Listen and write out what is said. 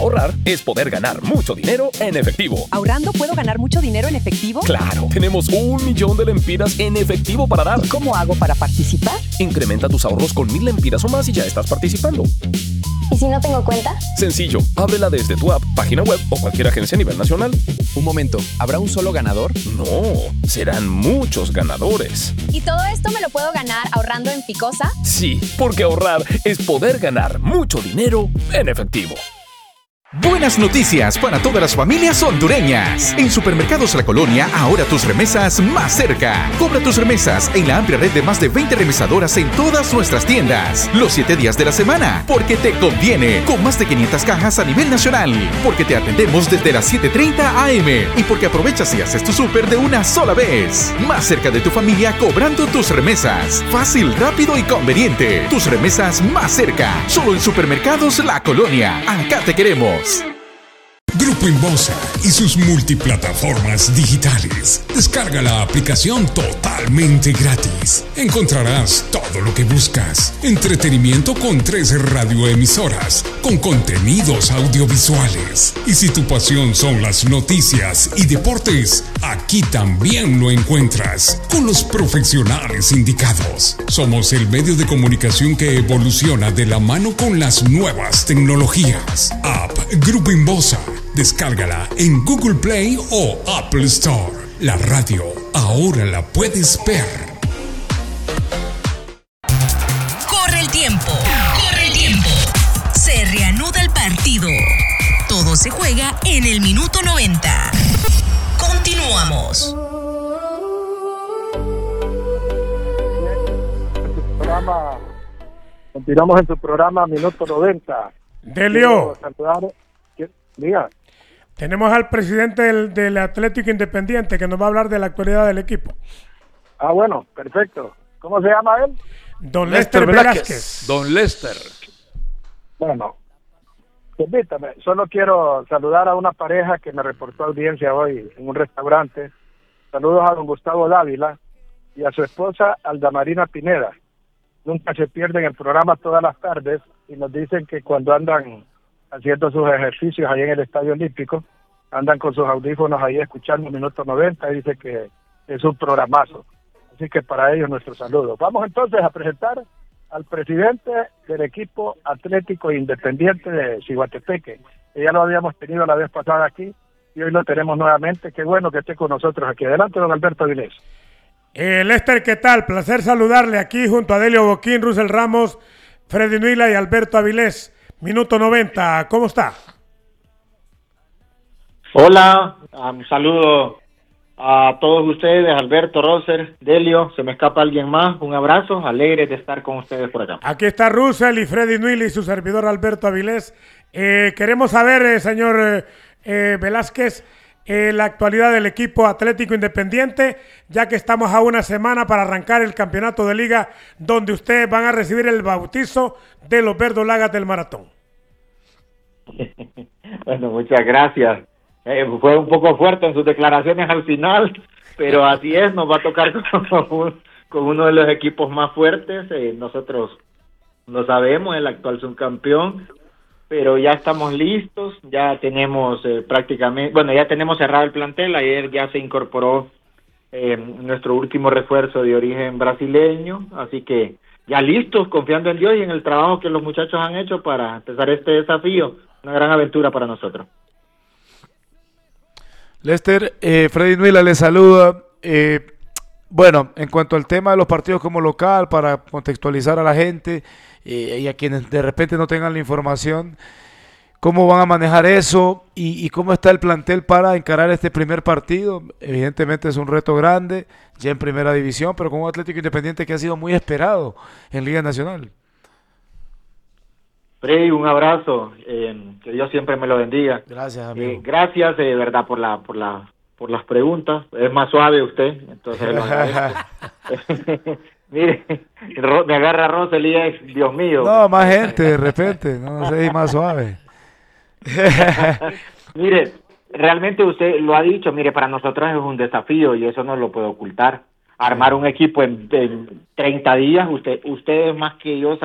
Ahorrar es poder ganar mucho dinero en efectivo. ¿Ahorrando puedo ganar mucho dinero en efectivo? ¡Claro! Tenemos 1.000.000 de lempiras en efectivo para dar. ¿Cómo hago para participar? Incrementa tus ahorros con 1.000 lempiras o más y ya estás participando. ¿Y si no tengo cuenta? Sencillo, ábrela desde tu app, página web o cualquier agencia a nivel nacional. Un momento, ¿habrá un solo ganador? No, serán muchos ganadores. ¿Y todo esto me lo puedo ganar ahorrando en Ficosa? Sí, porque ahorrar es poder ganar mucho dinero en efectivo. Buenas noticias para todas las familias hondureñas. En Supermercados La Colonia, ahora tus remesas más cerca. Cobra tus remesas en la amplia red de más de 20 remesadoras en todas nuestras tiendas. Los 7 días de la semana, porque te conviene. Con más de 500 cajas a nivel nacional. Porque te atendemos desde las 7:30 AM. Y porque aprovechas y haces tu súper de una sola vez. Más cerca de tu familia cobrando tus remesas. Fácil, rápido y conveniente. Tus remesas más cerca. Solo en Supermercados La Colonia. Acá te queremos. Grupo Inbosa y sus multiplataformas digitales. Descarga la aplicación totalmente gratis. Encontrarás todo lo que buscas. Entretenimiento con 13 radioemisoras, con contenidos audiovisuales. Y si tu pasión son las noticias y deportes, aquí también lo encuentras, con los profesionales indicados. Somos el medio de comunicación que evoluciona de la mano con las nuevas tecnologías. App Grupo Inbosa. Descárgala en Google Play o Apple Store. La radio ahora la puedes ver. Corre el tiempo. Corre el tiempo. Se reanuda el partido. Todo se juega en el minuto 90. Continuamos. Continuamos en tu programa Minuto 90. Delio. Diga. Tenemos al presidente del Atlético Independiente que nos va a hablar de la actualidad del equipo. Ah, bueno, perfecto. ¿Cómo se llama él? Don Lester Velázquez. Don Lester. Bueno, permítame, solo quiero saludar a una pareja que me reportó audiencia hoy en un restaurante. Saludos a don Gustavo Dávila y a su esposa Aldamarina Pineda. Nunca se pierden el programa todas las tardes y nos dicen que cuando andan haciendo sus ejercicios ahí en el Estadio Olímpico, andan con sus audífonos ahí escuchando Minuto 90 y dice que es un programazo. Así que para ellos nuestro saludo. Vamos entonces a presentar al presidente del equipo Atlético Independiente de Ciguatepeque. Ya lo habíamos tenido la vez pasada aquí y hoy lo tenemos nuevamente. Qué bueno que esté con nosotros aquí. Adelante, don Alberto Avilés. Lester, ¿qué tal? Placer saludarle aquí junto a Delio Boquín, Russell Ramos, Freddy Nuila y Alberto Avilés. Minuto 90, ¿cómo está? Hola, un saludo a todos ustedes, Alberto, Roser, Delio, se me escapa alguien más, un abrazo, alegre de estar con ustedes por acá. Aquí está Russell y Freddy Nuila y su servidor Alberto Avilés. Queremos saber, señor Velázquez, la actualidad del equipo Atlético Independiente, ya que estamos a una semana para arrancar el campeonato de liga, donde ustedes van a recibir el bautizo de los verdolagas del maratón. Bueno, muchas gracias. Fue un poco fuerte en sus declaraciones al final, pero así es, nos va a tocar con uno de los equipos más fuertes. Nosotros lo sabemos, el actual subcampeón, pero ya estamos listos, ya tenemos prácticamente, bueno, ya tenemos cerrado el plantel. Ayer ya se incorporó nuestro último refuerzo de origen brasileño, así que ya listos, confiando en Dios y en el trabajo que los muchachos han hecho para empezar este desafío, una gran aventura para nosotros. Lester, Freddy Nuila le saluda. Bueno, en cuanto al tema de los partidos como local, para contextualizar a la gente y a quienes de repente no tengan la información, ¿cómo van a manejar eso y cómo está el plantel para encarar este primer partido? Evidentemente es un reto grande, ya en primera división, pero con un Atlético Independiente que ha sido muy esperado en Liga Nacional. Freddy, un abrazo, que Dios siempre me lo bendiga. Gracias, amigo. Gracias de verdad por las preguntas. Es más suave usted, entonces lo agradezco. Mire, me agarra Rosel y es, Dios mío. No, más gente de repente, no sé, más suave. Mire, realmente usted lo ha dicho, mire, para nosotros es un desafío y eso no lo puedo ocultar. Armar un equipo en 30 días, usted es más que yo